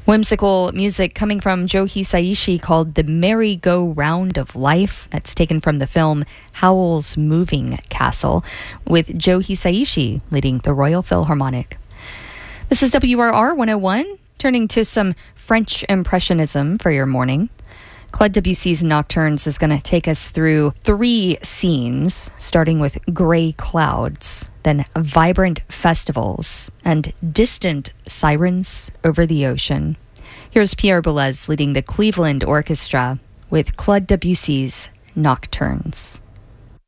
Whimsical music coming from Joe Hisaishi called The Merry-Go-Round of Life. That's taken from the film Howl's Moving Castle, with Joe Hisaishi leading the Royal Philharmonic. This is WRR 101, turning to some French Impressionism for your morning. Claude Debussy's Nocturnes is going to take us through 3 scenes, starting with gray clouds, then vibrant festivals, and distant sirens over the ocean. Here's Pierre Boulez leading the Cleveland Orchestra with Claude Debussy's Nocturnes.